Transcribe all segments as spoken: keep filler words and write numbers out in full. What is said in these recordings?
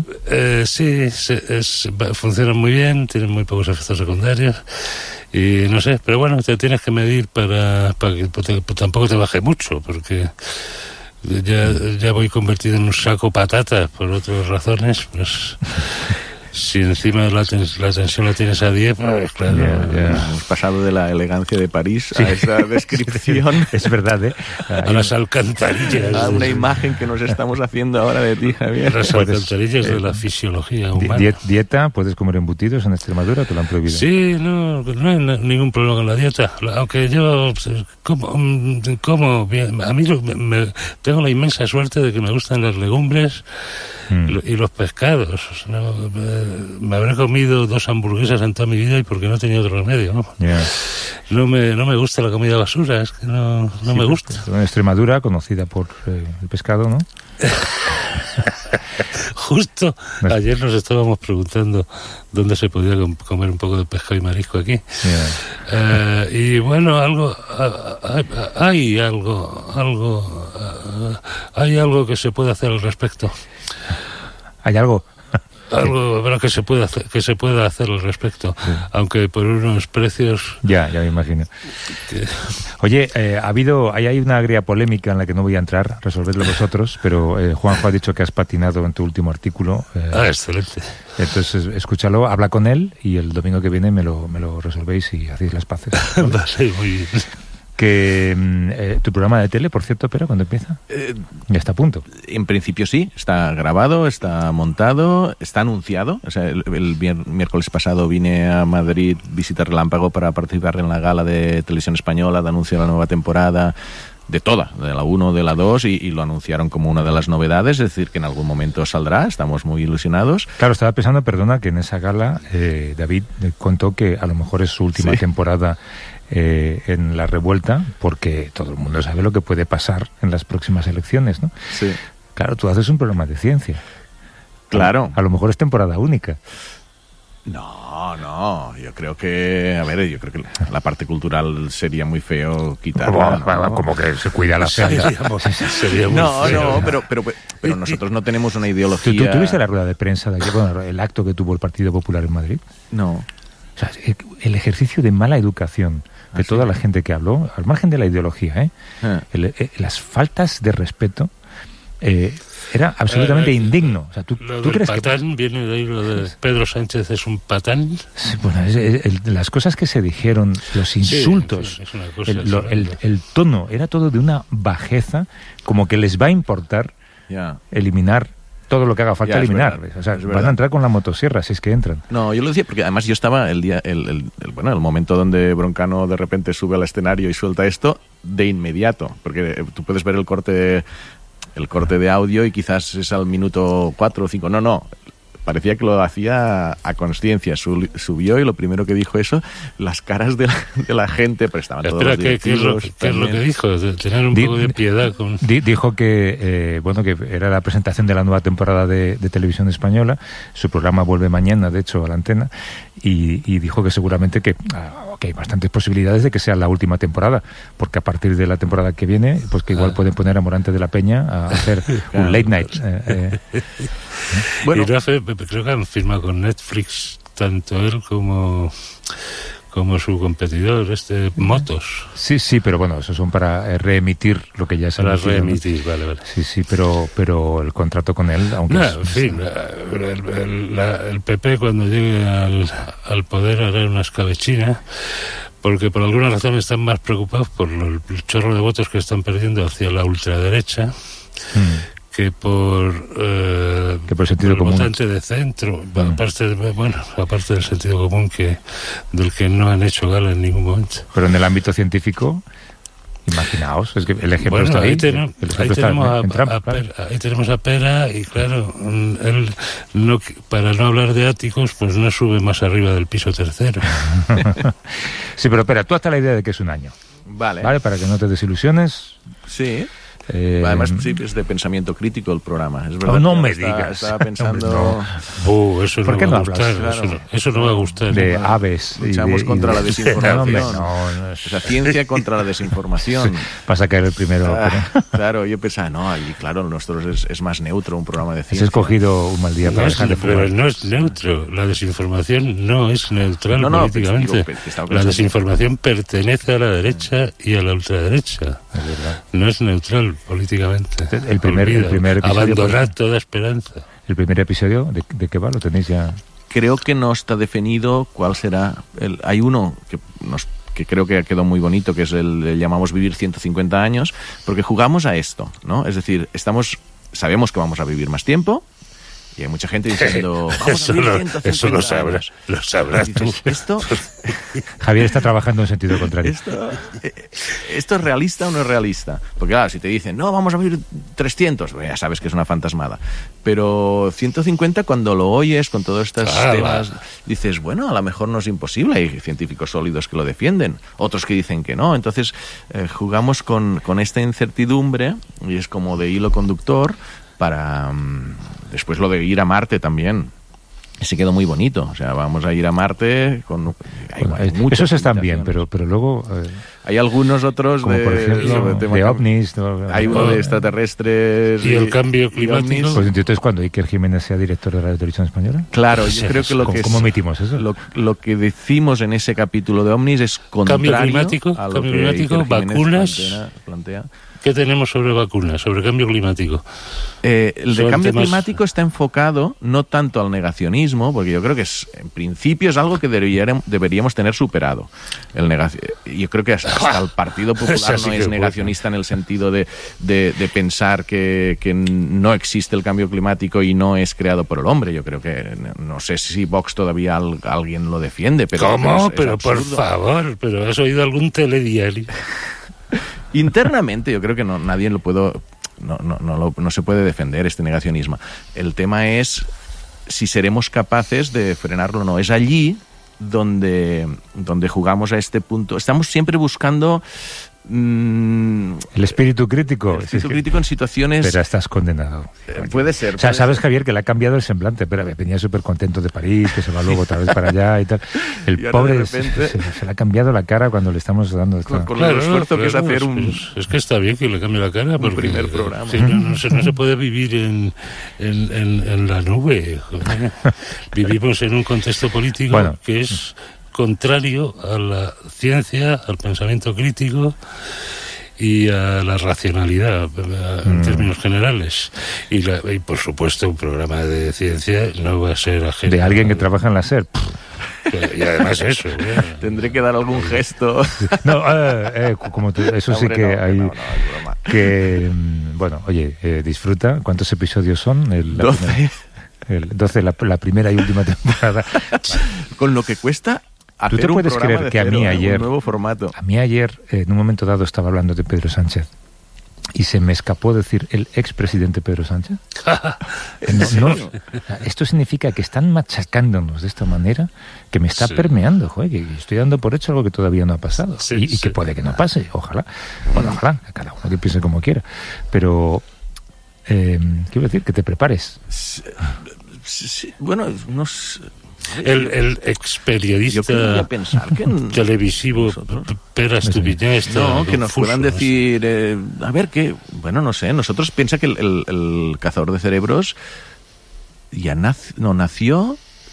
Eh, sí, se, es, funcionan muy bien, tienen muy pocos efectos secundarios y no sé, pero bueno, te tienes que medir para, para que te, tampoco te baje mucho, porque ya, ya voy convertido en un saco patatas por otras razones, pues... Si encima la, ten, la tensión la tienes a diez, pues claro. Yeah, yeah. Hemos pasado de la elegancia de París sí. a esa descripción. Es verdad, ¿eh? A las alcantarillas. A una imagen que nos estamos haciendo ahora de ti, Javier. Las alcantarillas eh, de la fisiología humana. Di- ¿Dieta? ¿Puedes comer embutidos en Extremadura? ¿Te lo han prohibido? Sí, no, no hay ningún problema con la dieta. Aunque yo como, como bien, a mí me, tengo la inmensa suerte de que me gustan las legumbres mm. y los pescados. ¿No? Me, me habré comido dos hamburguesas en toda mi vida y porque no tenía otro remedio, ¿no? Yeah. No me no me gusta la comida basura, es que no, no sí, me gusta. En Extremadura, conocida por eh, el pescado, ¿no? Justo no. Ayer nos estábamos preguntando dónde se podía comer un poco de pescado y marisco aquí. Yeah. Eh, y bueno, algo hay, hay algo, algo, hay algo que se puede hacer al respecto. ¿Hay algo? Algo bueno, que se pueda hacer, que se pueda hacer al respecto, sí. Aunque por unos precios. Ya, ya me imagino. Que... Oye, eh, ha habido, hay, hay una agria polémica en la que no voy a entrar, resolvedlo vosotros, pero eh, Juanjo ha dicho que has patinado en tu último artículo. Eh, ah, excelente. Entonces, escúchalo, habla con él y el domingo que viene me lo, me lo resolvéis y hacéis las paces. Vale, muy bien. Que eh, tu programa de tele, por cierto, pero ¿cuándo empieza? Eh, ya está a punto. En principio sí, está grabado, está montado, está anunciado. O sea, el, el miércoles pasado vine a Madrid, visita Relámpago, para participar en la gala de Televisión Española de anuncio de la nueva temporada, de toda, de la uno, de la dos, y, y lo anunciaron como una de las novedades, es decir, que en algún momento saldrá, estamos muy ilusionados. Claro, estaba pensando, perdona, que en esa gala eh, David contó que a lo mejor es su última sí. temporada Eh, en La Revuelta, porque todo el mundo sabe lo que puede pasar en las próximas elecciones, ¿no? Sí. Claro, tú haces un programa de ciencia. Claro. A, a lo mejor es temporada única. No, no, yo creo que, a ver, yo creo que la parte cultural sería muy feo quitarla, ¿no? ¿no? Como que se cuida la sería, sería muy no, feo. No, pero, pero, pero nosotros no tenemos una ideología... ¿Tú, tú tuviste la rueda de prensa de aquí, bueno, el acto que tuvo el Partido Popular en Madrid? No. O sea, el ejercicio de mala educación de toda la gente que habló, al margen de la ideología, ¿eh? Ah. El, el, las faltas de respeto eh, era absolutamente eh, indigno. O sea, ¿tú, lo ¿tú del crees patán que viene de ahí, lo de Pedro Sánchez es un patán? Sí, bueno, es, es, el, las cosas que se dijeron, los insultos, sí, en fin, el, lo, el, el tono, era todo de una bajeza, como que les va a importar yeah. eliminar todo lo que haga falta ya, eliminar. Verdad, o sea, van verdad. a entrar con la motosierra si es que entran. No, yo lo decía porque además yo estaba el día, el, el, el bueno, el momento donde Broncano de repente sube al escenario y suelta esto de inmediato, porque tú puedes ver el corte, el corte de audio y quizás es al minuto cuatro o cinco. No, no. Parecía que lo hacía a conciencia. Subió y lo primero que dijo eso, las caras de la, de la gente, pero estaban Espera, todos los ¿qué, ¿qué, es lo, ¿qué es lo que dijo? De tener un di, poco de piedad. Con... Di, dijo que eh, bueno que era la presentación de la nueva temporada de, de Televisión Española. Su programa vuelve mañana, de hecho, a la antena. Y, y dijo que seguramente que, ah, que hay bastantes posibilidades de que sea la última temporada, porque a partir de la temporada que viene, pues que igual ah. pueden poner a Morante de la Peña a hacer claro. un late night. Eh, eh. Bueno, y Rafa, creo que han firmado con Netflix tanto él como como su competidor, este Motos. Sí, sí, pero bueno, esos son para reemitir lo que ya se Para reemitir, ¿no? Vale, vale. Sí, sí, pero pero el contrato con él, aunque... No, es, en fin, el, el, la, el P P cuando llegue al, al poder hará una escabechina, porque por alguna razón están más preocupados por el, el chorro de votos que están perdiendo hacia la ultraderecha, mm. que por eh, que por el sentido por el común, votante de centro, mm. aparte de, bueno, aparte del sentido común que del que no han hecho gala en ningún momento. Pero en el ámbito científico, imaginaos, es que el ejemplo bueno, está ahí. ahí, ten, ahí, tenemos en, a, en Trump, a, claro. Pera, ahí tenemos a Pera y claro, él no, para no hablar de áticos, pues no sube más arriba del piso tercero. Sí, pero espera, tú hasta la idea de que es un año. Vale. Vale, para que no te desilusiones. Sí. Eh, Además, sí, es de pensamiento crítico el programa. Es verdad. Oh, no me estaba, digas. Estaba pensando... no. Uh, eso ¿Por no qué va no a hablas? gustar. Claro. Eso, no, eso no va a gustar. de ¿no? aves. y Luchamos de- contra y de- la desinformación. No, no, no, O sea, ciencia contra la desinformación. Vas a caer el primero. Ah, pero- claro, yo pensaba, no, y claro, nosotros es, es más neutro un programa de Has ciencia. escogido un mal día No para es, dejar de pero fumar. no es neutro. La desinformación no es neutral No, no, políticamente. digo, que estaba la pensando- desinformación pertenece a la derecha y a la ultraderecha. Es verdad. No es neutral políticamente. El primer- el Olvida. primer episodio, Abandonar por- toda esperanza. El primer episodio, ¿de, de qué va? Lo tenéis ya. Creo que no está definido cuál será. El, hay uno que nos que creo que quedó muy bonito, que es el, el llamamos Vivir ciento cincuenta años, porque jugamos a esto, ¿no? Es decir, estamos sabemos que vamos a vivir más tiempo, y hay mucha gente diciendo, vamos Eso, a vivir lo, ciento cincuenta eso lo sabrás, años. lo sabrás Y tú. dices, esto, Javier está trabajando en sentido contrario. esto, eh, ¿esto es realista o no es realista? Porque claro, si te dicen, no, vamos a vivir trescientos, pues ya sabes que es una fantasmada. Pero ciento cincuenta, cuando lo oyes con todos estos Ah, temas, va. dices, bueno, a lo mejor no es imposible. Hay científicos sólidos que lo defienden, otros que dicen que no. Entonces, eh, jugamos con, con esta incertidumbre, y es como de hilo conductor para... um, después lo de ir a Marte también. Se quedó muy bonito. O sea, vamos a ir a Marte con... Hay, Bueno, hay eh, muchas esos están bien, invitaciones. pero, pero luego, eh, Hay algunos otros como de, por ejemplo, sobre tema de cam- ovnis. ¿no? Hay uno de extraterrestres. ¿Y el cambio y climático? ovnis. Pues entonces, cuando Iker Jiménez sea director de la televisión española, Claro, yo Sí, creo que lo ¿cómo, que cómo es- emitimos eso? lo, lo que decimos en ese capítulo de ovnis es contrario Cambio climático, a lo cambio que climático, Iker Jiménez vacunas. plantea- plantea. ¿Qué tenemos sobre vacunas, sobre cambio climático? Eh, el de Son cambio temas- climático está enfocado no tanto al negacionismo, porque yo creo que es, en principio es algo que deberíamos, deberíamos tener superado. El negaci- yo creo que hasta, hasta el Partido Esa Popular sí no que es es negacionista en el sentido de, de, de pensar que, que no existe el cambio climático y no es creado por el hombre. Yo creo que, no sé si Vox todavía al- alguien lo defiende, pero... ¿Cómo? es- es Pero por absurdo. favor, ¿pero has oído algún telediario? Internamente yo creo que no, nadie lo puedo no, no, no, lo- no se puede defender este negacionismo. El tema es si seremos capaces de frenarlo o no. Es allí donde, donde jugamos a este punto. Estamos siempre buscando mm, El espíritu crítico. el Sí, es espíritu que- crítico en situaciones... pero estás condenado. eh, puede ser. O sea, puede sabes, ser. Javier, que le ha cambiado el semblante, pero venía súper contento de París, que se va luego otra vez para allá y tal. El Y ahora pobre de se, repente- se- se le ha cambiado la cara cuando le estamos dando esta... Con- con el esfuerzo que es claro, hacer un... es, es que está bien que le cambie la cara, porque primer programa. sí, no, no se, no se puede vivir en, en, en- en la nube. joder. Vivimos en un contexto político Bueno. que es contrario a la ciencia, al pensamiento crítico y a la racionalidad en Mm. términos generales. Y, la- y, por supuesto, un programa de ciencia no va a ser ajeno. De alguien que trabaja en la SER. Y además eso. ¿eh? Tendré que dar algún gesto. No, eh, eh, como tú- eso sí Hombre, que no, hay... no, no, es broma. Que, mm, bueno, oye, eh, disfruta. ¿Cuántos episodios son? El, la doce. primera- el doce, la, la primera y última temporada. Con lo que cuesta hacer te un puedes programa creer de que a cero, mí ¿eh? ayer- Un nuevo formato. A mí ayer, eh, en un momento dado, estaba hablando de Pedro Sánchez y se me escapó decir el expresidente Pedro Sánchez. No, no, esto significa que están machacándonos de esta manera que me está Sí. permeando, joder, que estoy dando por hecho algo que todavía no ha pasado. Sí, y, y sí. que puede que no pase, ojalá. Bueno, ojalá, cada uno que piense como quiera. Pero, eh, quiero decir, que te prepares. Sí, sí, bueno, no sé. El, el ex Yo periodista quería pensar que n- televisivo nosotros- Pera Estupiñán está no, que nos confuso, puedan ¿no? decir, eh, a ver qué, bueno, no sé, nosotros piensa que el, el- el cazador de cerebros ya nac- no nació,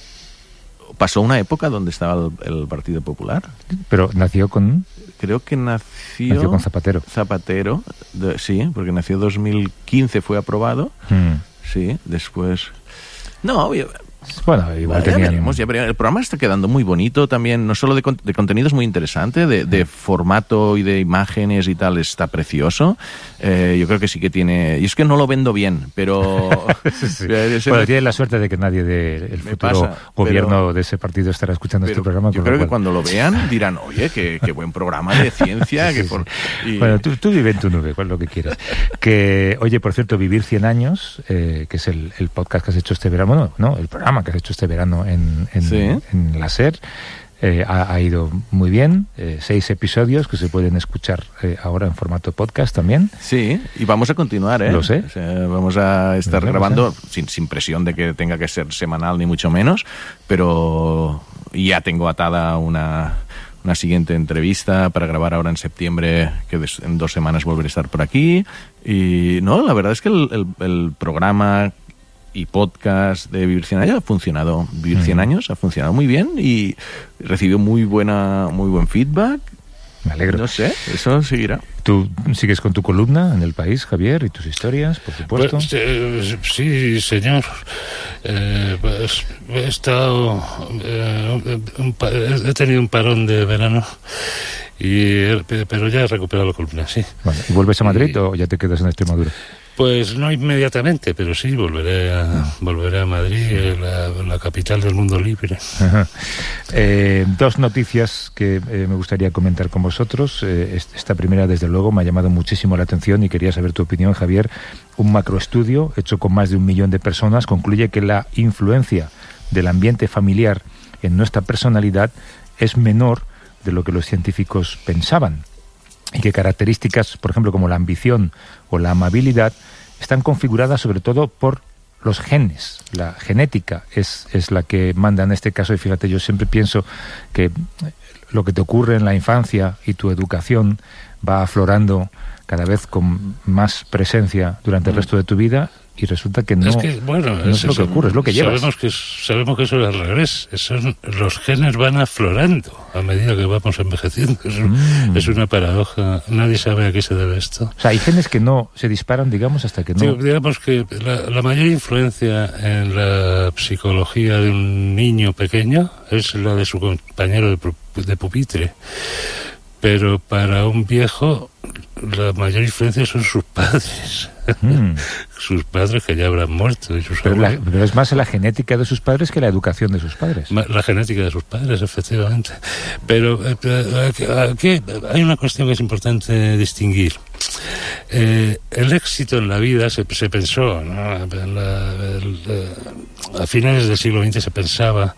pasó una época donde estaba el, el Partido Popular. Pero nació con, Creo que nació, nació con Zapatero. Zapatero, de- sí, porque nació dos mil quince, fue aprobado, Mm. sí, después. No, oye, Bueno, igual ya tenían... veremos, ya veremos. El programa está quedando muy bonito también, no solo de, con- de contenido es muy interesante, de, de formato y de imágenes y tal está precioso. Eh, yo creo que sí que tiene... Y es que no lo vendo bien, pero... Sí, sí. Eh, ese Bueno, me- tiene la suerte de que nadie del Me futuro pasa, gobierno pero- de ese partido estará escuchando pero este programa. yo con creo lo que cual- cuando lo vean dirán, oye, qué, qué buen programa de ciencia. Sí, que sí, por- sí. y- Bueno, tú, tú vive en tu nube, con lo que quieras. Que, oye, por cierto, Vivir cien años, eh, que es el, el podcast que has hecho este verano, no, no, el programa que has hecho este verano en, en, Sí. en la SER, Eh, ha, ha ido muy bien, eh, seis episodios que se pueden escuchar eh, ahora en formato podcast también. Sí, y vamos a continuar, ¿eh? Lo sé. O sea, vamos a estar Lo grabando sin, sin presión de que tenga que ser semanal ni mucho menos, pero ya tengo atada una, una siguiente entrevista para grabar ahora en septiembre, que des, en dos semanas volveré a estar por aquí. Y no, la verdad es que el, el, el programa y podcast de Vivir cien años ha funcionado. Vivir cien años ha funcionado muy bien y recibió muy buena, muy buen feedback. Me alegro. No sé, eso seguirá. ¿Tú sigues con tu columna en El País, Javier, y tus historias, por supuesto? Pues, eh, sí, señor. Eh, pues, he estado... Eh, un, he tenido un parón de verano, y pero ya he recuperado la columna, sí. Vale. ¿Y vuelves a Madrid y, o ya te quedas en Extremadura? Pues no inmediatamente, pero sí, volveré a, no. volveré a Madrid, la, la capital del mundo libre. Ajá. Eh, dos noticias que eh, me gustaría comentar con vosotros. Eh, esta primera, desde luego, me ha llamado muchísimo la atención y quería saber tu opinión, Javier. Un macroestudio hecho con más de un millón de personas concluye que la influencia del ambiente familiar en nuestra personalidad es menor de lo que los científicos pensaban, y que características, por ejemplo, como la ambición o la amabilidad, están configuradas sobre todo por los genes. La genética es, es la que manda en este caso, y fíjate, yo siempre pienso que lo que te ocurre en la infancia y tu educación va aflorando cada vez con más presencia durante el resto de tu vida, y resulta que no es, que, bueno, no es, es lo que ocurre, es lo que llevas. Sabemos que, sabemos que eso es al revés. Son, los genes van aflorando a medida que vamos envejeciendo. Es, mm. es una paradoja. Nadie sabe a qué se debe esto. O sea, hay genes que no se disparan, digamos, hasta que no... Sí, digamos que la, la mayor influencia en la psicología de un niño pequeño es la de su compañero de, de pupitre. Pero para un viejo la mayor influencia son sus padres. Mm. Sus padres que ya habrán muerto. Y sus pero, la, pero es más la genética de sus padres que la educación de sus padres. La genética de sus padres, efectivamente. Pero eh, aquí hay una cuestión que es importante distinguir. Eh, el éxito en la vida se, se pensó, ¿no? En la, el, eh, a finales del siglo veinte se pensaba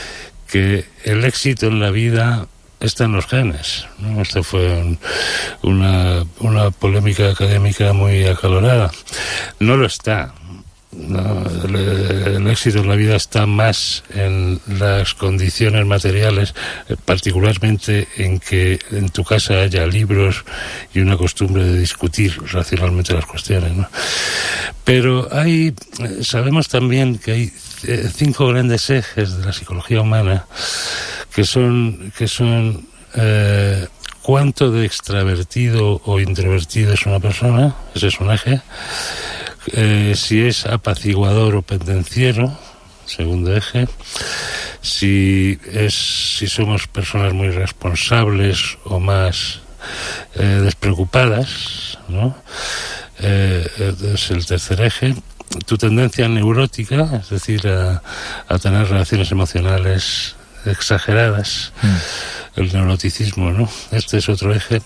que el éxito en la vida está en los genes, ¿no? Esto fue un, una, una polémica académica muy acalorada. No lo está. No, el, el éxito en la vida está más en las condiciones materiales, particularmente en que en tu casa haya libros y una costumbre de discutir racionalmente las cuestiones, ¿no? Pero hay, sabemos también que hay cinco grandes ejes de la psicología humana que son que son eh, cuánto de extravertido o introvertido es una persona, ese es un eje. Eh, si es apaciguador o pendenciero, segundo eje. Si es si somos personas muy responsables o más eh, despreocupadas, ¿no? Eh, es el tercer eje. Tu tendencia neurótica, es decir, a, a tener relaciones emocionales exageradas, mm. el neuroticismo, ¿no? Este es otro eje.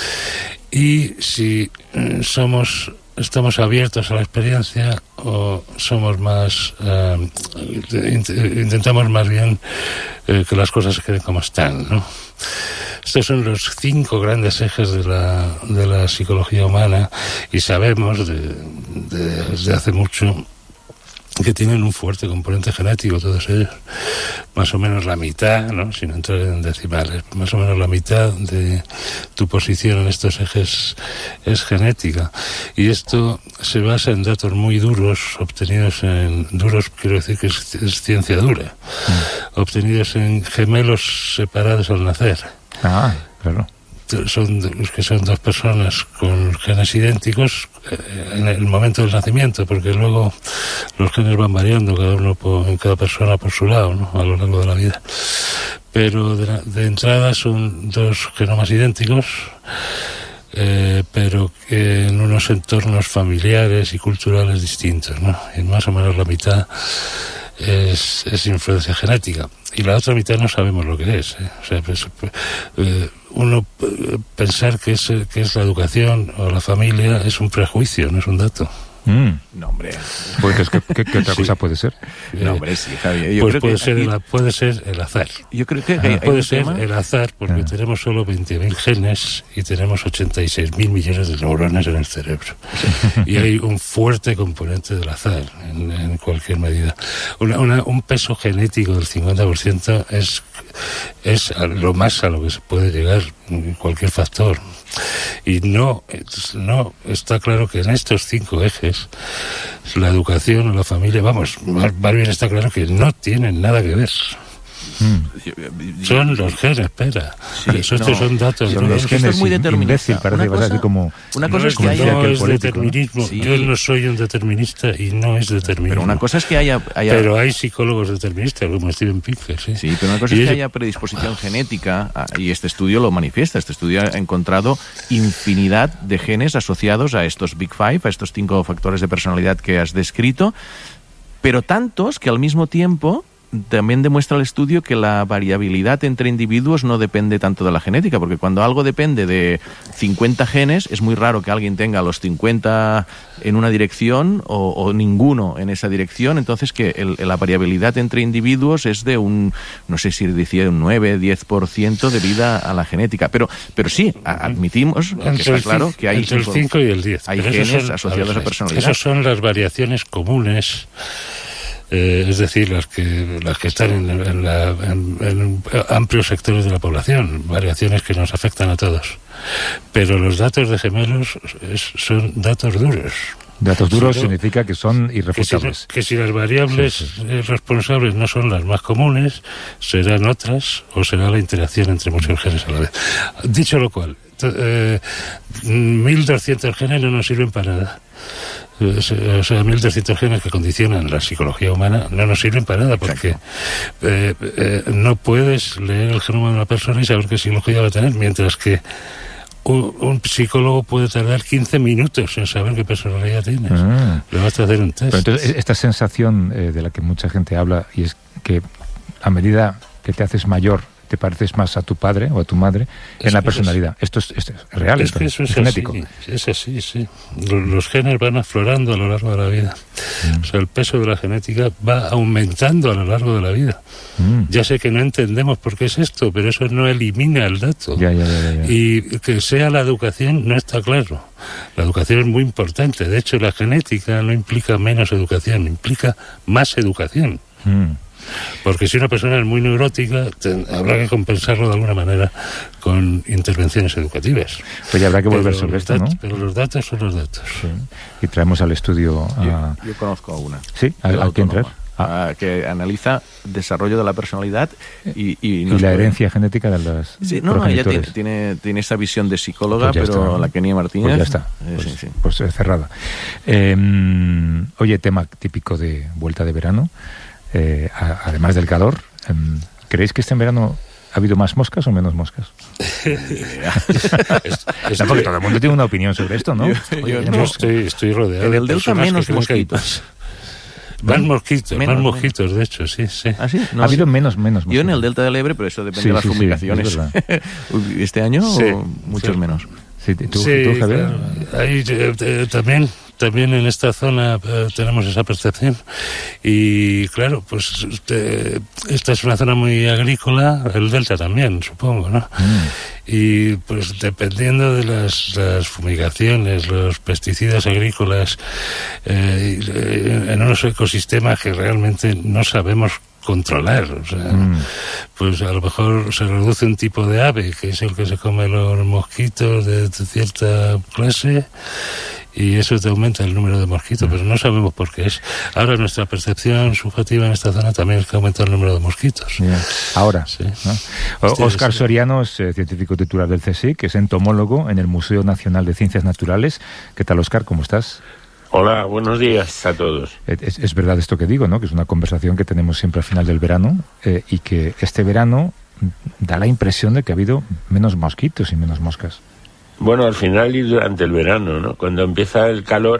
Y si eh, somos estamos abiertos a la experiencia o somos más eh, int- intentamos más bien eh, que las cosas se queden como están, ¿no? Estos son los cinco grandes ejes de la de la psicología humana, y sabemos de, de, desde hace mucho que tienen un fuerte componente genético todos ellos, más o menos la mitad, ¿no? Sin entrar en decimales, más o menos la mitad de tu posición en estos ejes es genética, y esto se basa en datos muy duros obtenidos en duros quiero decir que es, es ciencia dura, mm. obtenidos en gemelos separados al nacer. Ah, claro. Son los que son dos personas con genes idénticos eh, en el momento del nacimiento, porque luego los genes van variando cada uno por, en cada persona por su lado, ¿no? A lo largo de la vida, pero de, de entrada son dos genomas idénticos, eh, pero que en unos entornos familiares y culturales distintos, ¿no? Y más o menos la mitad es, es influencia genética, y la otra mitad no sabemos lo que es, ¿eh? O sea, pues, eh, uno pensar que es, que es la educación o la familia es un prejuicio, no es un dato. Mm. No, hombre. Pues, ¿qué, qué, ¿Qué otra Sí. cosa puede ser? No, hombre, sí, Javier. Yo Pues creo puede que ser, aquí- el, puede ser el azar. Yo creo que Ah, hay, hay Puede un ser tema- el azar, porque Ah. tenemos solo veinte mil genes y tenemos ochenta y seis mil millones de neuronas en el cerebro. Y hay un fuerte componente del azar en, en cualquier medida. Una, una, un peso genético del cincuenta por ciento es, es a lo más a lo que se puede llegar en cualquier factor. Y no, es- no está claro que en estos cinco ejes la educación o la familia, vamos, más, más bien está claro que no tienen nada que ver. Mm. Son los genes, espera. Sí, Estos no, son datos. Son no, los es que es- esto es genes muy im- determinista. imbécil, parece Una que vas cosa- así como... Una cosa no es que como haya... decía no aquel es político, ¿no? determinismo. Sí. Yo no soy un determinista y no es determinismo. Pero una cosa es que haya... haya- Pero hay psicólogos deterministas como Steven Pinker, sí. Sí, pero una cosa Y es que ello- haya predisposición genética, ah, y este estudio lo manifiesta. Este estudio ha encontrado infinidad de genes asociados a estos Big Five, a estos cinco factores de personalidad que has descrito, pero tantos que al mismo tiempo también demuestra el estudio que la variabilidad entre individuos no depende tanto de la genética, porque cuando algo depende de cincuenta genes, es muy raro que alguien tenga los cincuenta en una dirección o, o ninguno en esa dirección, entonces que el, la variabilidad entre individuos es de un, no sé si decía un nueve, diez por ciento debido a la genética, pero, pero sí, a- admitimos que Entre está el claro cin- que hay... entre el cinco y el diez. hay Pero esos genes son- asociados a ver, personalidad. Esas son las variaciones comunes. Eh, es decir, las que las que están en, en la- en- en amplios sectores de la población, variaciones que nos afectan a todos. Pero los datos de gemelos es- son datos duros. Datos duros Sí, ¿no? significa que son Que si, irrefutables. que si las variables Sí, sí, eh, responsables no son las más comunes, serán otras o será la interacción entre muchos genes a la vez. Dicho lo cual, t- eh, mil doscientos genes no nos sirven para nada. O sea, o sea, mil doscientos genes que condicionan la psicología humana no nos sirven para nada porque eh, eh, no puedes leer el genoma de una persona y saber qué psicología va a tener, mientras que un, un psicólogo puede tardar quince minutos en saber qué personalidad tienes. Ah. Le vas a hacer un test. Pero entonces, esta sensación eh, de la que mucha gente habla, y es que a medida que te haces mayor, te pareces más a tu padre o a tu madre Es en la que personalidad. Esto es, esto es real, Es que entonces, eso es, es genético. así, es así, sí. Los, los genes van aflorando a lo largo de la vida. Mm. O sea, el peso de la genética va aumentando a lo largo de la vida. Mm. Ya sé que no entendemos por qué es esto, pero eso no elimina el dato. Ya, ya, ya, ya, ya. Y que sea la educación no está claro. La educación es muy importante. De hecho, la genética no implica menos educación, implica más educación. Mm. Porque si una persona es muy neurótica, te- habrá que compensarlo de alguna manera con intervenciones educativas. Pues ya habrá que volver Pero sobre los esto, ¿no? dat- Pero los datos son los datos. Sí. Y traemos al estudio a... Yo, yo conozco a una. Sí, ¿a, de a la quién autónoma, traer? Ah. ah, que analiza desarrollo de la personalidad y, y, Y nos la puede- herencia genética de las Sí, no, no, ella tiene, progenitores. tiene, tiene esa visión de psicóloga, Pues ya pero está. la Kenia Martínez... Pues ya está, eh, pues, sí, sí. pues, eh, cerrada. Eh, oye, tema típico de vuelta de verano, eh, a- además del calor, eh, ¿creéis que este en verano ha habido más moscas o menos moscas? Es- No, porque todo el mundo tiene una opinión sobre esto, ¿no? Yo- Oye, yo Yo no. estoy, estoy rodeado En de el Delta personas menos que creen que hay mosquitos. más. Más mosquitos, Menos, más menos. mosquitos, de hecho, sí, sí. ¿Ah, sí? No, ha habido sí. menos, menos moscas. Yo en el Delta del Ebre, pero eso depende Sí, de las sí, sí, fumigaciones. es verdad. Uy, ¿Este año Sí, o muchos sí. menos? Sí, ¿tú, Sí, tú, Javier? claro. Ahí, eh, eh, también, también en esta zona eh, tenemos esa percepción. Y claro, pues eh, esta es una zona muy agrícola, el delta también, supongo, ¿no? Mm. Y pues dependiendo de las, las fumigaciones, los pesticidas agrícolas, eh, eh, en unos ecosistemas que realmente no sabemos controlar, o sea, Mm. pues a lo mejor se reduce un tipo de ave, que es el que se come los mosquitos de cierta clase, y eso te aumenta el número de mosquitos, pero no sabemos por qué es. Ahora nuestra percepción subjetiva en esta zona también es que aumenta el número de mosquitos. Ya. Ahora, Sí. ¿no? O- Sí, Óscar sí. Soriano es eh, científico titular del C S I C, que es entomólogo en el Museo Nacional de Ciencias Naturales. ¿Qué tal, Óscar? ¿Cómo estás? Hola, buenos días a todos. Es, es verdad esto que digo, ¿no? Que es una conversación que tenemos siempre al final del verano eh, y que este verano da la impresión de que ha habido menos mosquitos y menos moscas. Bueno, al final y durante el verano, ¿no? Cuando empieza el calor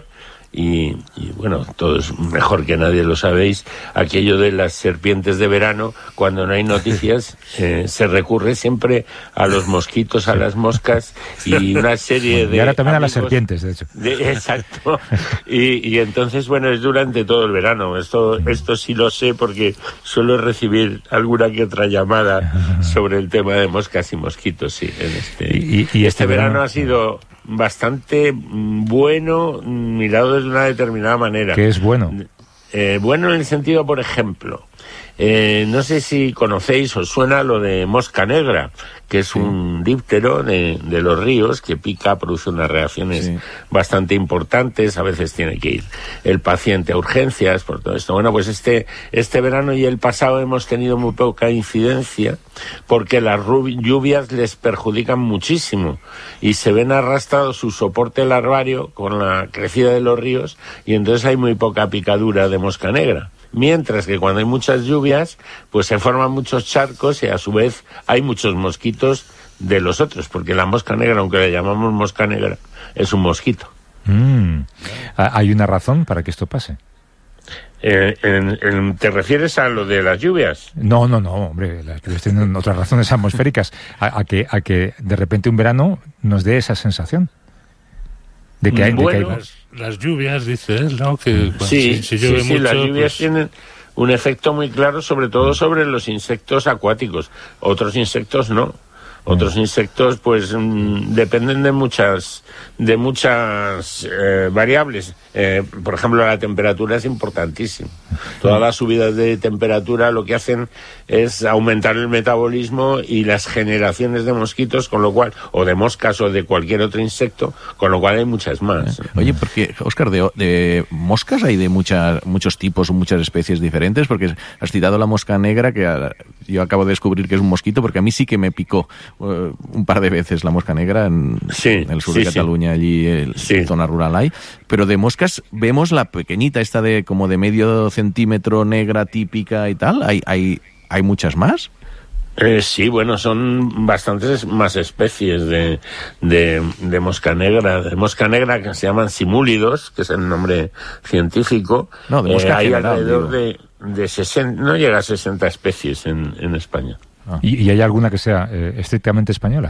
y, y bueno, todos mejor que nadie lo sabéis, aquello de las serpientes de verano, cuando no hay noticias, eh, se recurre siempre a los mosquitos, a las moscas y una serie de... Y ahora también amigos, a las serpientes, de hecho. De, exacto. Y, y entonces, bueno, es durante todo el verano. Esto, esto sí lo sé porque suelo recibir alguna que otra llamada sobre el tema de moscas y mosquitos, sí. En este, y, y este, este verano, verano ha sido bastante bueno, mirado desde una determinada manera. ¿Qué es bueno? Eh, bueno en el sentido, por ejemplo, eh, no sé si conocéis o suena lo de mosca negra, que es sí. un díptero de, de los ríos que pica, produce unas reacciones sí. bastante importantes, a veces tiene que ir el paciente a urgencias por todo esto. Bueno, pues este, este verano y el pasado hemos tenido muy poca incidencia porque las lluvias les perjudican muchísimo y se ven arrastrados su soporte larvario con la crecida de los ríos y entonces hay muy poca picadura de mosca negra. Mientras que cuando hay muchas lluvias, pues se forman muchos charcos y a su vez hay muchos mosquitos de los otros, porque la mosca negra, aunque le llamamos mosca negra, es un mosquito. Mm. ¿Hay una razón para que esto pase? Eh, en, en, ¿Te refieres a lo de las lluvias? No, no, no, hombre, las lluvias tienen otras razones atmosféricas, a, a, que, a que de repente un verano nos dé esa sensación. De que hay, bueno, de que hay... Las, las lluvias, dice él, ¿no? Que cuando, sí, si, si llueve sí, sí, mucho, las lluvias pues... tienen un efecto muy claro, sobre todo sobre los insectos acuáticos. Otros insectos no. Otros insectos, pues, mmm, dependen de muchas, de muchas eh, variables. Eh, por ejemplo, la temperatura es importantísima. Todas las subidas de temperatura lo que hacen es aumentar el metabolismo y las generaciones de mosquitos, con lo cual, o de moscas o de cualquier otro insecto, con lo cual hay muchas más. Oye, porque, Óscar, de, de moscas hay de muchas, muchos tipos, muchas especies diferentes, porque has citado la mosca negra, que yo acabo de descubrir que es un mosquito, porque a mí sí que me picó Uh, un par de veces la mosca negra en, sí, en el sur sí, de Cataluña, sí. allí en sí. zona rural hay, pero de moscas vemos la pequeñita esta de como de medio centímetro negra típica y tal, hay, hay, hay muchas más. Eh, sí, bueno, son bastantes más especies de, de, de mosca negra, de mosca negra que se llaman simúlidos, que es el nombre científico. No, de mosca eh, hay general, alrededor digo. de, de sesenta, no llega a sesenta especies en, en España. Ah. ¿Y, ¿Y hay alguna que sea eh, estrictamente española?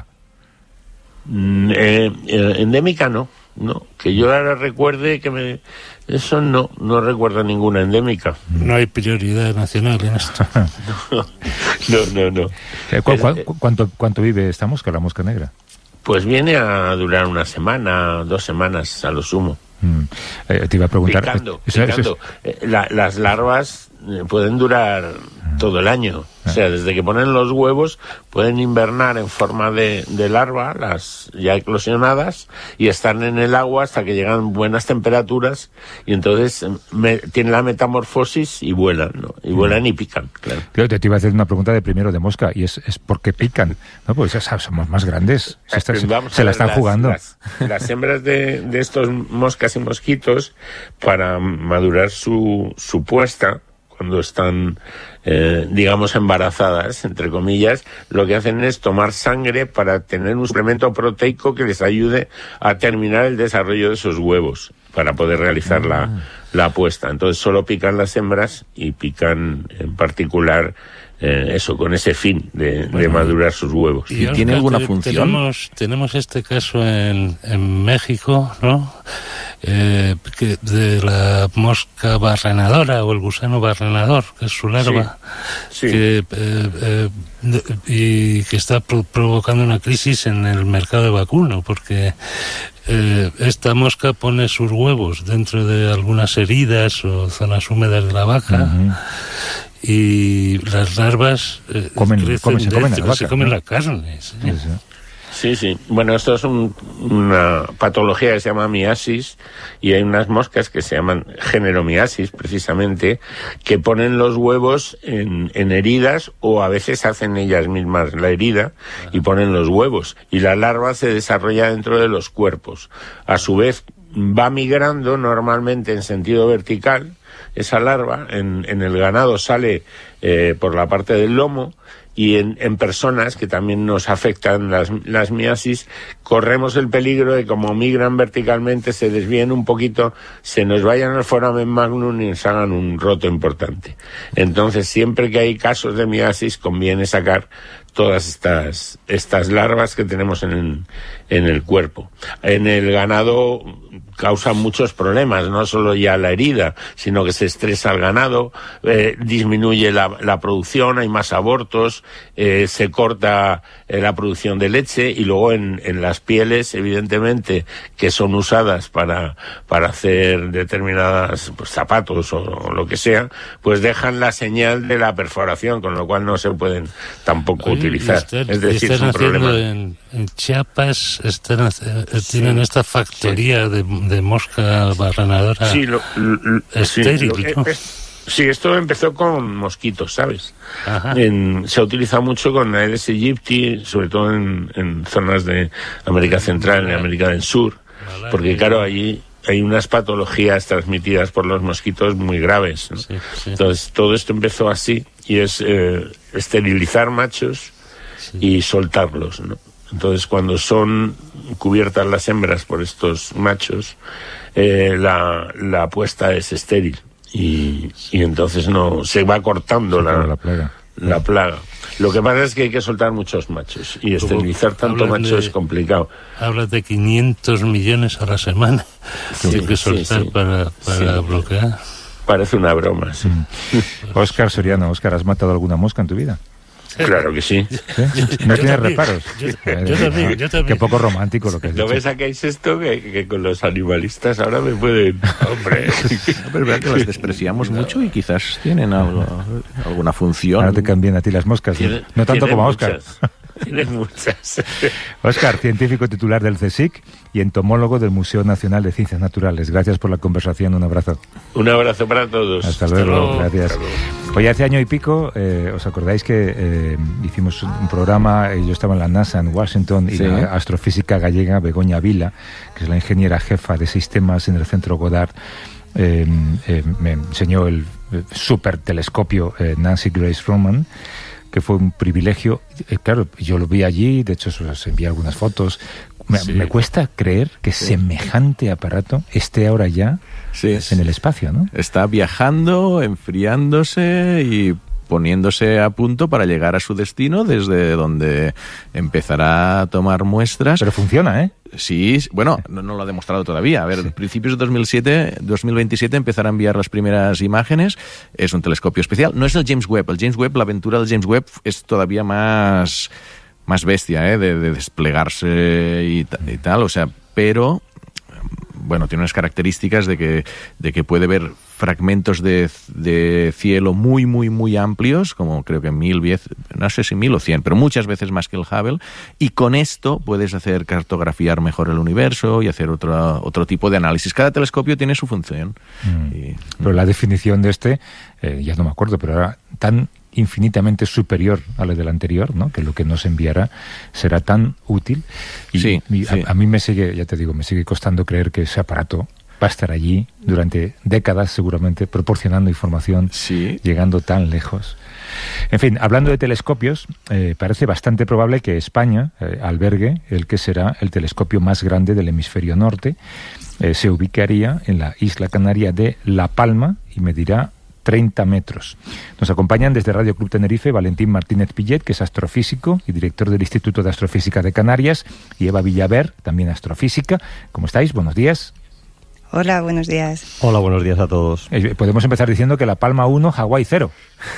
Mm, eh, eh, endémica no, no. Que yo ahora recuerde que me... Eso no, no recuerdo ninguna endémica. No hay prioridad nacional en esto. no, no, no. no. Eh, ¿cu cu cuánto, ¿Cuánto vive esta mosca, la mosca negra? Pues viene a durar una semana, dos semanas a lo sumo. Mm. Eh, te iba a preguntar... Picando, eso, picando. Eso es... eh, la, las larvas eh, pueden durar todo el año. O sea, desde que ponen los huevos pueden invernar en forma de, de larva, las ya eclosionadas, y están en el agua hasta que llegan buenas temperaturas y entonces me, tienen la metamorfosis y vuelan, ¿no? Y vuelan y pican, claro. Claro, te iba a hacer una pregunta de primero de mosca, y es, es ¿por qué pican? No, pues ya sabes, somos más grandes, se, está, se, se la están las, jugando. Las, las hembras de, de estos moscas y mosquitos, para madurar su, su puesta, cuando están, eh, digamos, embarazadas, entre comillas, lo que hacen es tomar sangre para tener un suplemento proteico que les ayude a terminar el desarrollo de esos huevos, para poder realizar ah. la, la puesta. Entonces solo pican las hembras y pican en particular eh, eso, con ese fin de, bueno, de madurar sus huevos. ¿Y, ¿Y tiene alguna función? Tenemos, tenemos este caso en, en México, ¿no? Eh, que de la mosca barrenadora o el gusano barrenador, que es su larva, sí, sí. Que, eh, eh, y que está pro provocando una crisis en el mercado de vacuno, porque eh, esta mosca pone sus huevos dentro de algunas heridas o zonas húmedas de la vaca. Uh-huh. Y las larvas eh, comen, crecen, comen, se comen, de, la, vaca, se comen ¿no? la carne. ¿Sí? Sí, sí. Sí, sí. Bueno, esto es un, una patología que se llama miasis, y hay unas moscas que se llaman generomiasis, precisamente, que ponen los huevos en, en heridas, o a veces hacen ellas mismas la herida y ponen los huevos. Y la larva se desarrolla dentro de los cuerpos. A su vez, va migrando normalmente en sentido vertical, esa larva, en, en el ganado sale eh, por la parte del lomo, y en, en personas que también nos afectan las, las miasis, corremos el peligro de, como migran verticalmente, se desvíen un poquito, se nos vayan al foramen magnum y nos hagan un roto importante. Entonces, siempre que hay casos de miasis, conviene sacar todas estas estas larvas que tenemos en, en el cuerpo. En el ganado causan muchos problemas, no solo ya la herida, sino que se estresa el ganado, eh, disminuye la, la producción, hay más abortos, eh, se corta eh, la producción de leche, y luego en, en las pieles, evidentemente, que son usadas para, para hacer determinadas pues, zapatos o, o lo que sea, pues dejan la señal de la perforación, con lo cual no se pueden tampoco Oye, utilizar. Están, es decir, están es un problema. En, en Chiapas están, eh, tienen sí, esta factoría sí. de, de mosca barrenadora sí, lo, lo, estéril, sí, ¿no? lo, es, sí, esto empezó con mosquitos, ¿sabes? En, se ha utilizado mucho con Aedes aegypti, sobre todo en, en zonas de América Central, en América del Sur, porque claro, allí hay unas patologías transmitidas por los mosquitos muy graves, ¿no? Sí, sí. Entonces, todo esto empezó así, y es eh, esterilizar machos sí. y soltarlos, ¿no? Entonces, cuando son cubiertas las hembras por estos machos, eh, la, la puesta es estéril, y, y entonces no se va cortando sí, la, la plaga. La plaga. Lo que pasa es que hay que soltar muchos machos, y esterilizar tanto macho de, es complicado. Hablas de quinientos millones a la semana sí, que hay que soltar sí, sí. para, para sí. bloquear. Parece una broma, sí. Óscar Soriano, Óscar, ¿has matado alguna mosca en tu vida? Claro que sí. ¿Sí? ¿No yo tienes también, reparos? Yo, yo, también, yo también. Qué poco romántico lo que has ¿No dicho. me sacáis esto? Que, que con los animalistas ahora me pueden... Hombre. Pero verdad que los despreciamos no. mucho y quizás tienen algo, alguna función. Ahora te cambian a ti las moscas. ¿Tiene, no tanto como a Óscar. Tienes muchas. Óscar, científico titular del CSIC y entomólogo del Museo Nacional de Ciencias Naturales. Gracias por la conversación. Un abrazo. Un abrazo para todos. Hasta, Hasta luego. luego. Gracias. Hasta luego. Hoy hace año y pico, eh, ¿os acordáis que eh, hicimos un programa? Eh, yo estaba en la NASA en Washington y sí. la astrofísica gallega Begoña Vila, que es la ingeniera jefa de sistemas en el Centro Goddard, eh, eh, me enseñó el super telescopio eh, Nancy Grace Roman, que fue un privilegio. Eh, claro, yo lo vi allí, de hecho os envié algunas fotos. Me, sí. me cuesta creer que sí. semejante aparato esté ahora ya sí. en el espacio, ¿no? Está viajando, enfriándose y poniéndose a punto para llegar a su destino, desde donde empezará a tomar muestras. Pero funciona, ¿eh? Sí, bueno, no, no lo ha demostrado todavía. A ver, sí. principios de dos mil siete, dos mil veintisiete empezará a enviar las primeras imágenes. Es un telescopio especial. No es el James Webb. El James Webb, la aventura del James Webb es todavía más, más bestia, ¿eh? De, de desplegarse y, y tal. O sea, pero bueno, tiene unas características de que, de que puede ver fragmentos de, de cielo muy, muy, muy amplios, como creo que mil, diez, no sé si mil o cien, pero muchas veces más que el Hubble, y con esto puedes hacer cartografiar mejor el universo y hacer otro, otro tipo de análisis. Cada telescopio tiene su función. Mm. Y, pero la definición de este, eh, ya no me acuerdo, pero era tan infinitamente superior a la del anterior, ¿no? Que lo que nos enviará será tan útil. Y, sí, y sí. A, a mí me sigue, ya te digo, me sigue costando creer que ese aparato va a estar allí durante décadas seguramente, proporcionando información, sí. llegando tan lejos. En fin, hablando de telescopios, eh, parece bastante probable que España eh, albergue el que será el telescopio más grande del hemisferio norte. Eh, se ubicaría en la isla canaria de La Palma y medirá treinta metros. Nos acompañan desde Radio Club Tenerife Valentín Martínez Pillet, que es astrofísico y director del Instituto de Astrofísica de Canarias, y Eva Villaver, también astrofísica. ¿Cómo estáis? Buenos días. Hola, buenos días. Hola, buenos días a todos. Eh, podemos empezar diciendo que La Palma uno, Hawái cero.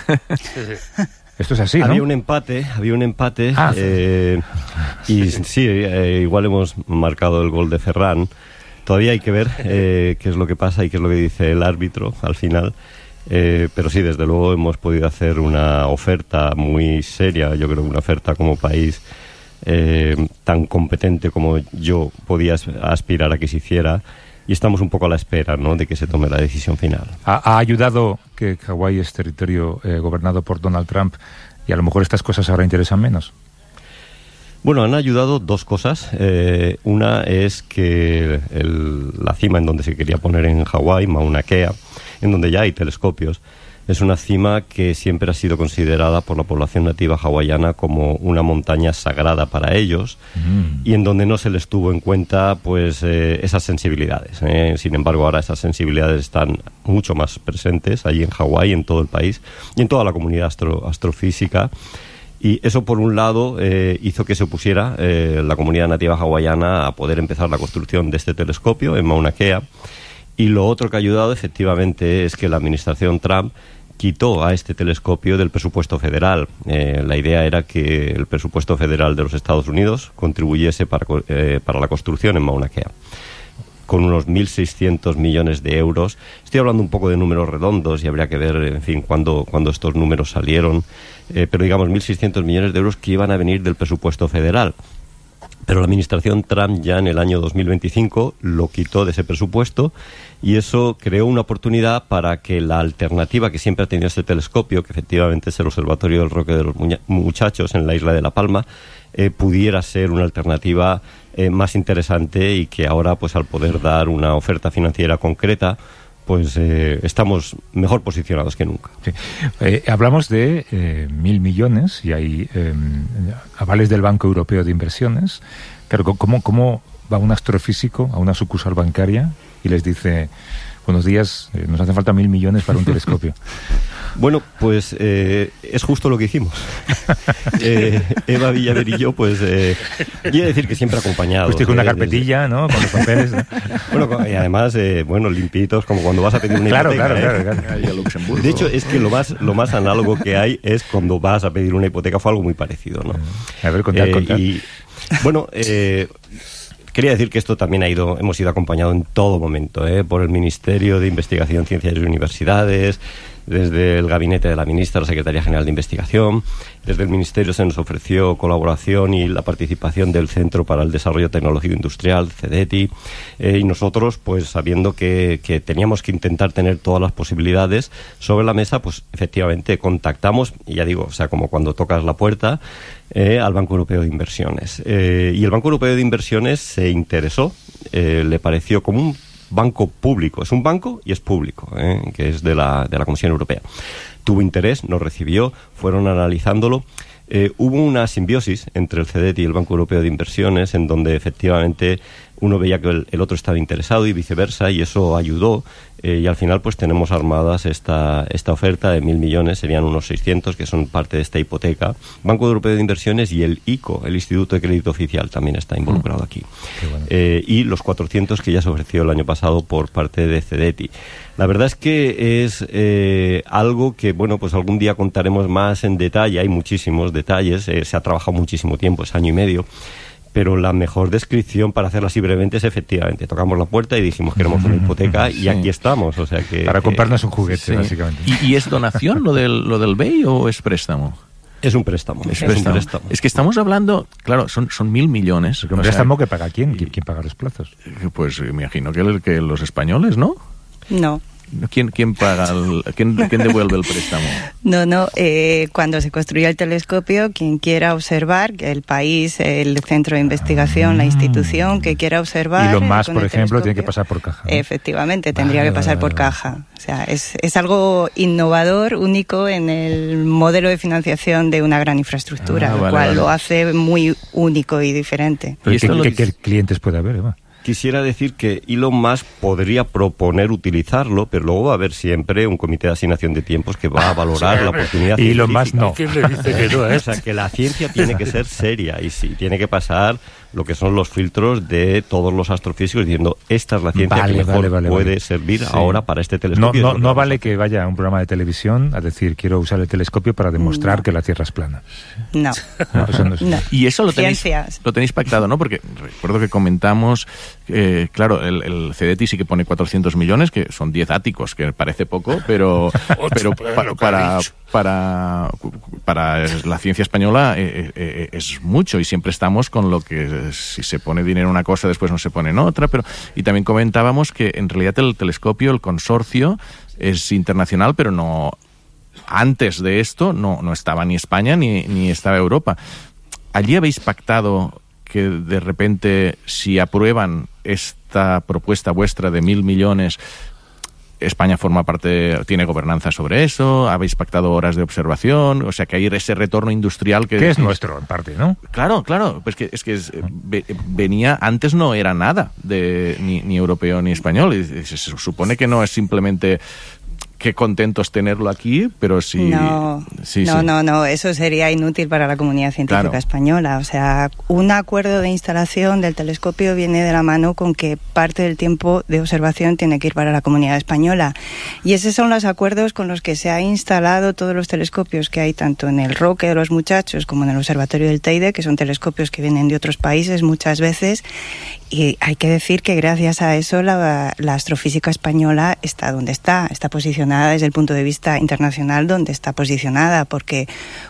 Esto es así, ¿no? Había un empate, había un empate. Ah, eh, y sí, eh, igual hemos marcado el gol de Ferran. Todavía hay que ver eh, qué es lo que pasa y qué es lo que dice el árbitro al final. Eh, pero sí, desde luego hemos podido hacer una oferta muy seria, yo creo que una oferta como país eh, tan competente como yo podía aspirar a que se hiciera, y estamos un poco a la espera, ¿no?, de que se tome la decisión final. ¿Ha, ha ayudado que Hawái es territorio eh, gobernado por Donald Trump y a lo mejor estas cosas ahora interesan menos? Bueno, han ayudado dos cosas. Eh, una es que el, la cima en donde se quería poner en Hawái, Mauna Kea, en donde ya hay telescopios, es una cima que siempre ha sido considerada por la población nativa hawaiana como una montaña sagrada para ellos, mm. y en donde no se les tuvo en cuenta pues eh, esas sensibilidades. ¿eh? Sin embargo, ahora esas sensibilidades están mucho más presentes allí en Hawái, en todo el país y en toda la comunidad astro, astrofísica. Y eso, por un lado, eh, hizo que se opusiera eh, la comunidad nativa hawaiana a poder empezar la construcción de este telescopio en Mauna Kea. Y lo otro que ha ayudado, efectivamente, es que la administración Trump quitó a este telescopio del presupuesto federal. Eh, la idea era que el presupuesto federal de los Estados Unidos contribuyese para, eh, para la construcción en Mauna Kea, con unos mil seiscientos millones de euros. Estoy hablando un poco de números redondos y habría que ver, en fin, cuándo, cuándo estos números salieron, eh, pero digamos mil seiscientos millones de euros que iban a venir del presupuesto federal. Pero la administración Trump ya en el año dos mil veinticinco lo quitó de ese presupuesto, y eso creó una oportunidad para que la alternativa que siempre ha tenido este telescopio, que efectivamente es el Observatorio del Roque de los Muchachos en la isla de La Palma, eh, pudiera ser una alternativa eh, más interesante, y que ahora, pues al poder dar una oferta financiera concreta, pues eh, estamos mejor posicionados que nunca. Sí. Eh, hablamos de eh, mil millones y hay eh, avales del Banco Europeo de Inversiones. Claro, ¿cómo, cómo va un astrofísico a una sucursal bancaria y les dice: buenos días, eh, nos hacen falta mil millones para un telescopio? Bueno, pues eh, es justo lo que hicimos. eh, Eva Villaver y yo, pues, eh, quiero decir que siempre acompañados. Usted con una eh, carpetilla, desde... ¿no? Con los papeles, ¿no? Bueno, y además, eh, bueno, limpitos, como cuando vas a pedir una claro, hipoteca. Claro, ¿eh? claro, claro. A Luxemburgo. De hecho, es que lo más, lo más análogo que hay es cuando vas a pedir una hipoteca. Fue algo muy parecido, ¿no? A ver, contad, eh, contad. Y, bueno, eh... quería decir que esto también ha ido, hemos ido acompañado en todo momento, ¿eh? por el Ministerio de Investigación, Ciencias y Universidades, desde el gabinete de la ministra, la Secretaría General de Investigación. Desde el Ministerio se nos ofreció colaboración y la participación del Centro para el Desarrollo Tecnológico Industrial, CEDETI, eh, y nosotros, pues sabiendo que, que teníamos que intentar tener todas las posibilidades sobre la mesa, pues efectivamente contactamos, y ya digo, o sea, como cuando tocas la puerta, eh, al Banco Europeo de Inversiones. Eh, y el Banco Europeo de Inversiones se interesó, eh, le pareció como un banco público, es un banco y es público, ¿eh? que es de la, de la Comisión Europea. Tuvo interés, nos recibió, fueron analizándolo. Eh, hubo una simbiosis entre el CEDETI y el Banco Europeo de Inversiones, en donde efectivamente uno veía que el, el otro estaba interesado y viceversa, y eso ayudó, eh, y al final pues tenemos armadas esta, esta oferta de mil millones, serían unos seiscientos, que son parte de esta hipoteca. Banco Europeo de Inversiones y el I C O, el Instituto de Crédito Oficial, también está involucrado aquí. Bueno. Eh, y los cuatrocientos que ya se ofreció el año pasado por parte de CEDETI. La verdad es que es eh, algo que, bueno, pues algún día contaremos más en detalle. Hay muchísimos detalles, eh, se ha trabajado muchísimo tiempo, es año y medio. Pero la mejor descripción, para hacerla así brevemente, es efectivamente, tocamos la puerta y dijimos que queremos una hipoteca, y sí, aquí estamos. O sea que para que, comprarnos un juguete, sí, básicamente. ¿Y, ¿Y es donación lo del, lo del B E I o es préstamo? Es un préstamo. Es, es, préstamo. un préstamo. Es que estamos hablando, claro, son, son mil millones. ¿Un préstamo que paga quién? ¿Quién, quién paga los plazos? Pues me imagino que, el, que los españoles, ¿no? No. ¿Quién, quién paga, el, quién, quién devuelve el préstamo? No, no. Eh, cuando se construyó el telescopio, quien quiera observar, el país, el centro de investigación, ah. la institución que quiera observar. Y lo más, por ejemplo, tiene que pasar por caja, ¿no? Efectivamente, tendría vale, que pasar por caja. O sea, es, es algo innovador, único en el modelo de financiación de una gran infraestructura, ah, vale, lo cual vale. lo hace muy único y diferente. ¿Y ¿Qué, qué, qué clientes puede haber, Eva? Quisiera decir que Elon Musk podría proponer utilizarlo, pero luego va a haber siempre un comité de asignación de tiempos que va a valorar sí, la oportunidad y Elon Musk no. ¿Quién le dice que no, eh? O sea, que la ciencia tiene que ser seria y sí, tiene que pasar lo que son los filtros de todos los astrofísicos diciendo, esta es la ciencia vale, que mejor vale, vale, puede vale. servir sí. ahora para este telescopio. No, no, no vale que vaya a un programa de televisión a decir, quiero usar el telescopio para demostrar no. que la Tierra es plana. No. no, eso no, es... no. Y eso lo tenéis, lo tenéis pactado, ¿no? Porque recuerdo que comentamos, eh, claro, el, el CEDETI sí que pone cuatrocientos millones, que son diez áticos, que parece poco, pero, pero para, para, para, para la ciencia española eh, eh, es mucho, y siempre estamos con lo que si se pone dinero en una cosa, después no se pone en otra. Pero y también comentábamos que en realidad el telescopio, el consorcio, es internacional, pero no, antes de esto no, no estaba ni España ni, ni estaba Europa. ¿allí habéis pactado que de repente, si aprueban esta propuesta vuestra de mil millones, España forma parte, tiene gobernanza sobre eso? ¿Habéis pactado horas de observación? O sea, que hay ese retorno industrial que... Que es nuestro, en parte, ¿no? Claro, claro. Pues que, es que es, venía... Antes no era nada, de ni, ni europeo ni español. Y se supone que no es simplemente... Qué contentos tenerlo aquí, pero sí... No, sí, no, sí. no, no, eso sería inútil para la comunidad científica Claro. española. O sea, un acuerdo de instalación del telescopio viene de la mano con que parte del tiempo de observación tiene que ir para la comunidad española. Y esos son los acuerdos con los que se han instalado todos los telescopios que hay tanto en el Roque de los Muchachos como en el Observatorio del Teide, que son telescopios que vienen de otros países muchas veces. Y hay que decir que gracias a eso la, la astrofísica española está donde está, está posicionada desde el punto de vista internacional donde está posicionada, porque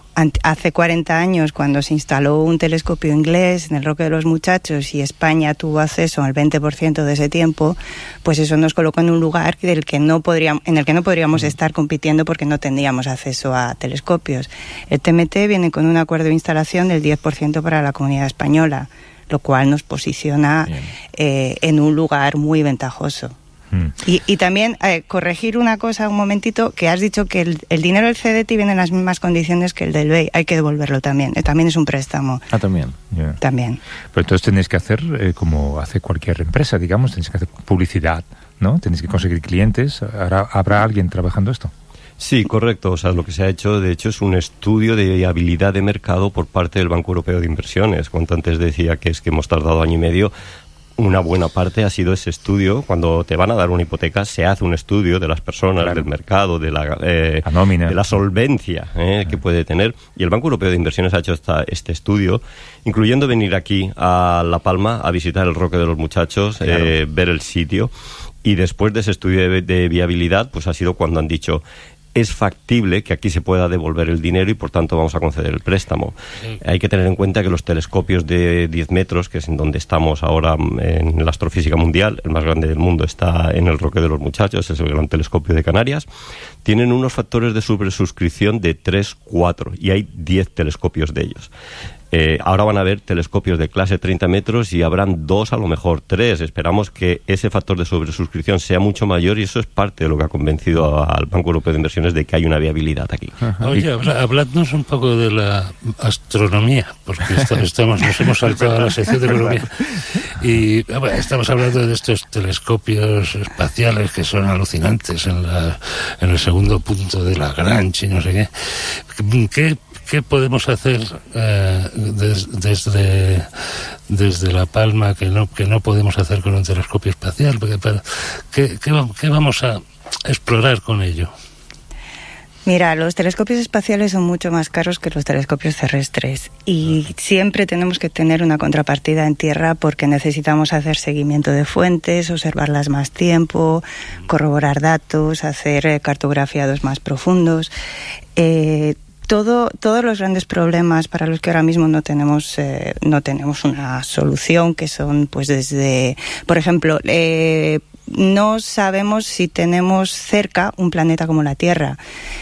hace cuarenta años, cuando se instaló un telescopio inglés en el Roque de los Muchachos y España tuvo acceso al veinte por ciento de ese tiempo, pues eso nos colocó en un lugar del que no podríamos, en el que no podríamos estar compitiendo porque no tendríamos acceso a telescopios. El T M T viene con un acuerdo de instalación del diez por ciento para la comunidad española, lo cual nos posiciona eh, en un lugar muy ventajoso. Mm. Y, y también eh, corregir una cosa un momentito, que has dicho que el, el dinero del C D T viene en las mismas condiciones que el del B E I, hay que devolverlo también, eh, también es un préstamo. Ah, también. Yeah. También. Pero entonces tenéis que hacer eh, como hace cualquier empresa, digamos, tenéis que hacer publicidad, ¿no? Tenéis que conseguir clientes. ¿Habrá, ¿habrá alguien trabajando esto? Sí, correcto. O sea, lo que se ha hecho, de hecho, es un estudio de viabilidad de mercado por parte del Banco Europeo de Inversiones. Cuanto antes decía que es que hemos tardado año y medio, una buena parte ha sido ese estudio. Cuando te van a dar una hipoteca, se hace un estudio de las personas, claro, del mercado, de la, eh, la nómina, de la solvencia eh, que puede tener. Y el Banco Europeo de Inversiones ha hecho esta, este estudio, incluyendo venir aquí a La Palma a visitar el Roque de los Muchachos, claro, eh, ver el sitio. Y después de ese estudio de, de viabilidad, pues ha sido cuando han dicho: es factible que aquí se pueda devolver el dinero y por tanto vamos a conceder el préstamo. Sí. Hay que tener en cuenta que los telescopios de diez metros, que es en donde estamos ahora en la astrofísica mundial, el más grande del mundo está en el Roque de los Muchachos, es el gran telescopio de Canarias, tienen unos factores de sobresuscripción de tres, cuatro y hay diez telescopios de ellos. Eh, ahora van a haber telescopios de clase treinta metros y habrán dos, a lo mejor tres. Esperamos que ese factor de sobresuscripción sea mucho mayor y eso es parte de lo que ha convencido al Banco Europeo de Inversiones de que hay una viabilidad aquí. Ajá. Oye, habladnos un poco de la astronomía, porque estamos, nos hemos saltado a la sección de economía. Y bueno, estamos hablando de estos telescopios espaciales que son alucinantes en, la, en el segundo punto de Lagrange y no sé qué. ¿Qué ¿Qué podemos hacer eh, des, desde, desde La Palma que no, que no podemos hacer con un telescopio espacial? Porque para, ¿qué, qué, ¿Qué vamos a explorar con ello? Mira, los telescopios espaciales son mucho más caros que los telescopios terrestres y siempre tenemos que tener una contrapartida en tierra porque necesitamos hacer seguimiento de fuentes, observarlas más tiempo, corroborar datos, hacer eh, cartografiados más profundos. Eh, Todo, todos los grandes problemas para los que ahora mismo no tenemos eh, no tenemos una solución, que son pues desde, por ejemplo, eh, no sabemos si tenemos cerca un planeta como la Tierra.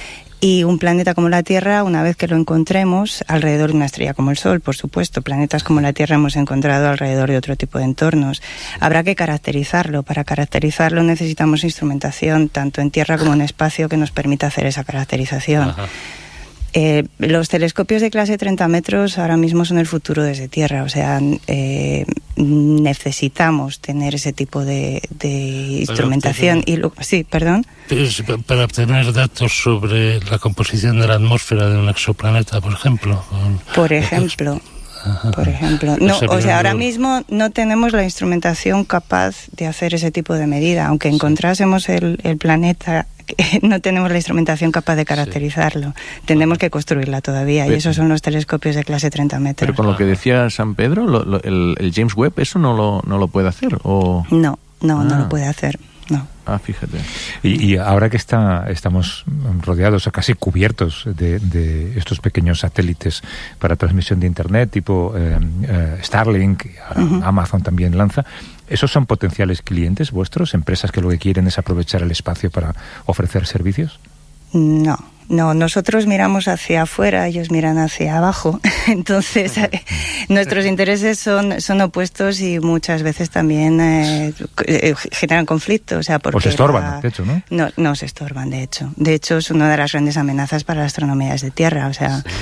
Y un planeta como la Tierra, una vez que lo encontremos, alrededor de una estrella como el Sol, por supuesto, planetas como la Tierra hemos encontrado alrededor de otro tipo de entornos. Habrá que caracterizarlo. Para caracterizarlo necesitamos instrumentación, tanto en tierra como en espacio, que nos permita hacer esa caracterización. Ajá. Eh, los telescopios de clase treinta metros ahora mismo son el futuro desde tierra, o sea, eh, necesitamos tener ese tipo de, de instrumentación. Y lo, sí, perdón. Para obtener datos sobre la composición de la atmósfera de un exoplaneta, por ejemplo. Con, por ejemplo. Ajá. Por ejemplo. No, o sea, ahora mismo no tenemos la instrumentación capaz de hacer ese tipo de medida, aunque encontrásemos el, el planeta. No tenemos la instrumentación capaz de caracterizarlo. Sí. Tendremos que construirla todavía, pero, y esos son los telescopios de clase treinta metros. Pero con lo que decía San Pedro, lo, lo, el, el James Webb, ¿eso no lo, no lo puede hacer? ¿O? No, no, ah. no lo puede hacer. No. Ah, fíjate. Y, y ahora que está, estamos rodeados, o casi cubiertos de, de estos pequeños satélites para transmisión de Internet, tipo eh, eh, Starlink, uh-huh. Amazon también lanza, ¿esos son potenciales clientes vuestros, empresas que lo que quieren es aprovechar el espacio para ofrecer servicios? No. No, nosotros miramos hacia afuera, ellos miran hacia abajo. Entonces, eh, nuestros intereses son, son opuestos y muchas veces también eh, eh, generan conflictos. O sea, porque o se estorban, la... de hecho, ¿no? No, no se estorban, de hecho. De hecho, es una de las grandes amenazas para la astronomía desde Tierra. O sea, sí.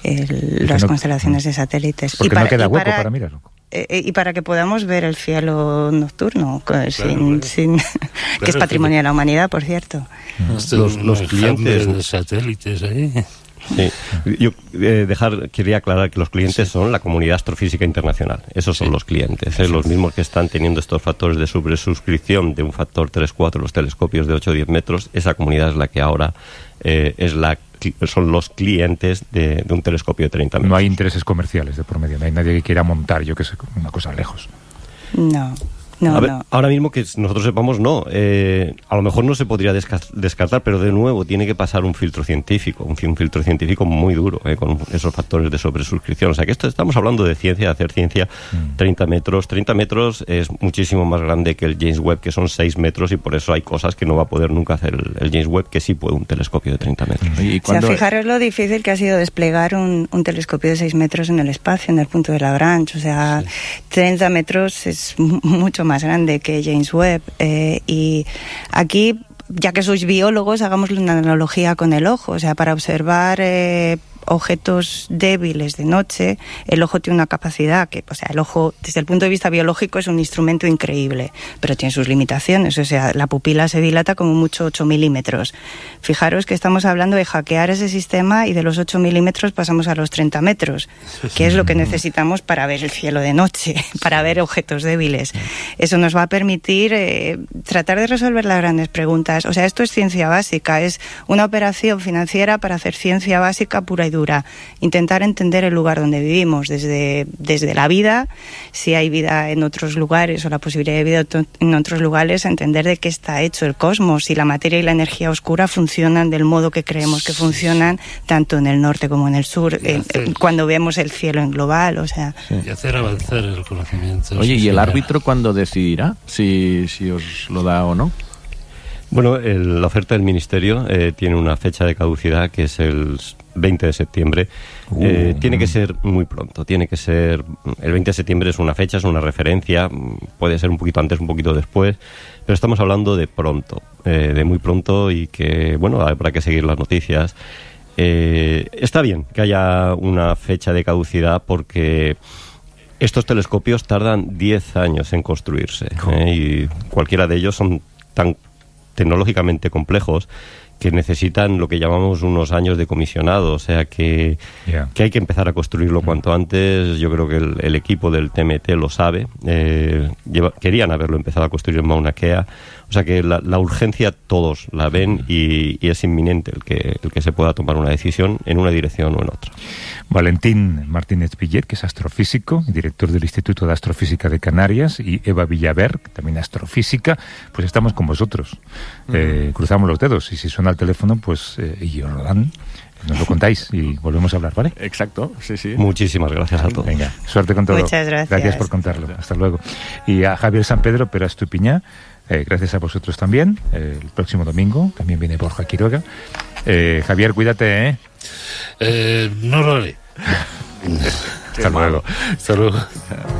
el, las no, constelaciones de satélites. Porque y para, no queda hueco para, para mirarlo. Eh, y para que podamos ver el cielo nocturno, claro, sin, claro. Sin, claro, que es patrimonio de la humanidad, por cierto. Los, los clientes de satélites ahí. Sí. Yo eh, dejar quería aclarar que los clientes sí. son la comunidad astrofísica internacional. Esos son sí. los clientes, ¿eh? Los mismos que están teniendo estos factores de sobresuscripción de un factor tres cuatro, los telescopios de ocho o diez metros. Esa comunidad es la que ahora eh, es la son los clientes de, de un telescopio de treinta metros. No hay intereses comerciales de por medio, no hay nadie que quiera montar, yo que sé, una cosa lejos. No. No, a ver, no. Ahora mismo que nosotros sepamos, no. Eh, a lo mejor no se podría desca- descartar, pero de nuevo tiene que pasar un filtro científico, un, un filtro científico muy duro, eh, con esos factores de sobresuscripción. O sea que esto estamos hablando de ciencia, de hacer ciencia, mm. treinta metros. treinta metros es muchísimo más grande que el James Webb, que son seis metros, y por eso hay cosas que no va a poder nunca hacer el, el James Webb, que sí puede un telescopio de treinta metros. ¿Y o sea, fijaros lo difícil que ha sido desplegar un, un telescopio de seis metros en el espacio, en el punto de Lagrange. O sea, sí. treinta metros es m- mucho más grande que James Webb, eh, y aquí, ya que sois biólogos, hagámosle una analogía con el ojo. O sea, para observar eh, objetos débiles de noche, el ojo tiene una capacidad que, o sea, el ojo desde el punto de vista biológico es un instrumento increíble, pero tiene sus limitaciones. O sea, la pupila se dilata como mucho ocho milímetros. Fijaros que estamos hablando de hackear ese sistema y de los ocho milímetros pasamos a los treinta metros, que es lo que necesitamos para ver el cielo de noche, para ver objetos débiles. Eso nos va a permitir eh, tratar de resolver las grandes preguntas. O sea, esto es ciencia básica, es una operación financiera para hacer ciencia básica pura y dura. Intentar entender el lugar donde vivimos, desde, desde la vida, si hay vida en otros lugares o la posibilidad de vida en otros lugares, entender de qué está hecho el cosmos, si la materia y la energía oscura funcionan del modo que creemos que funcionan, tanto en el norte como en el sur, eh, cuando vemos el cielo en global, o sea... Sí. Y hacer avanzar el conocimiento. Oye, ¿y el árbitro cuándo decidirá si, si os lo da o no? Bueno, el, la oferta del Ministerio eh, tiene una fecha de caducidad que es el veinte de septiembre. Uh, eh, tiene que ser muy pronto, tiene que ser... El veinte de septiembre es una fecha, es una referencia, puede ser un poquito antes, un poquito después, pero estamos hablando de pronto, eh, de muy pronto, y que, bueno, habrá que seguir las noticias. Eh, está bien que haya una fecha de caducidad porque... Estos telescopios tardan diez años en construirse, eh, y cualquiera de ellos son tan tecnológicamente complejos que necesitan lo que llamamos unos años de comisionado, o sea que, yeah. que hay que empezar a construirlo cuanto antes. Yo creo que el, el equipo del T M T lo sabe, eh, lleva, querían haberlo empezado a construir en Mauna Kea, o sea que la, la urgencia todos la ven y, y es inminente el que, el que se pueda tomar una decisión en una dirección o en otra. Valentín Martínez Pillet, que es astrofísico, director del Instituto de Astrofísica de Canarias, y Eva Villaver, también astrofísica, pues estamos con vosotros. Uh-huh. Eh, cruzamos los dedos y si suena el teléfono, pues eh, y os lo dan, nos lo contáis y volvemos a hablar, ¿vale? Exacto, sí, sí. Muchísimas gracias a todos. Venga, suerte con todo. Muchas gracias. Gracias por contarlo. Hasta luego. Y a Javier San Pedro Peras Tupiñá, eh, gracias a vosotros también. Eh, el próximo domingo también viene Borja Quiroga. Eh, Javier, cuídate, ¿eh? Eh, no lo haré. Hasta luego. Hasta luego.